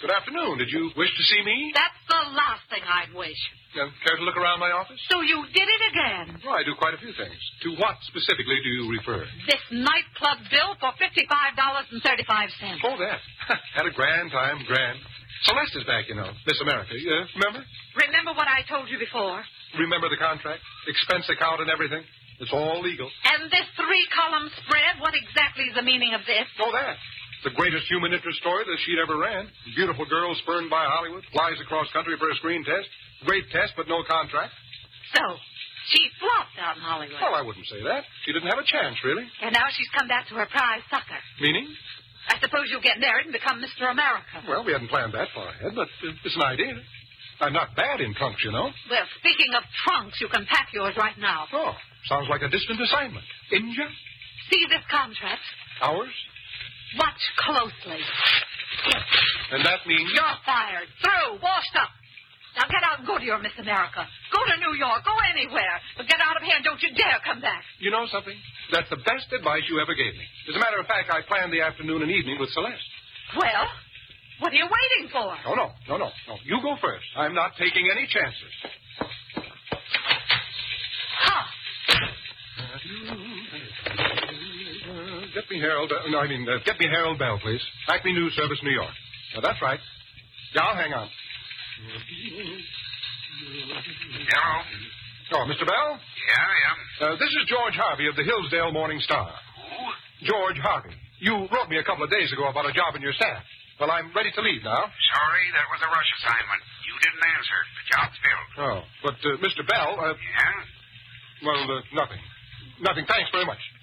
Good afternoon. Did you wish to see me? That's the last thing I'd wish. Care to look around my office? So you did it again. Well, I do quite a few things. To what specifically do you refer? This nightclub bill for $55.35. Oh, that. Had a grand time, grand. Celeste is back, you know. Miss America. Remember? Remember what I told you before? Remember the contract? Expense account and everything? It's all legal. And this 3-column spread, what exactly is the meaning of this? Oh, that. The greatest human interest story that she'd ever ran. Beautiful girl spurned by Hollywood, flies across country for a screen test. Great test, but no contract. So, she flopped out in Hollywood. Well, I wouldn't say that. She didn't have a chance, really. And now she's come back to her prize sucker. Meaning? I suppose you'll get married and become Mr. America. Well, we hadn't planned that far ahead, but it's an idea. I'm not bad in trunks, you know. Well, speaking of trunks, you can pack yours right now. Oh, sounds like a distant assignment. India? See this contract? Ours? Watch closely. And that means... You're fired. Through. Washed up. Now get out and go to your Miss America. Go to New York. Go anywhere. But get out of here and don't you dare come back. You know something? That's the best advice you ever gave me. As a matter of fact, I planned the afternoon and evening with Celeste. Well, what are you waiting for? No. You go first. I'm not taking any chances. Huh. Get me Harold Bell, please. Acme News Service, New York. That's right. Yeah, I'll hang on. Hello? Oh, Mr. Bell? Yeah. This is George Harvey of the Hillsdale Morning Star. Who? George Harvey. You wrote me a couple of days ago about a job in your staff. Well, I'm ready to leave now. Sorry, that was a rush assignment. You didn't answer. The job's filled. Oh, but, Mr. Bell... Yeah? Well, nothing. Nothing. Thanks very much.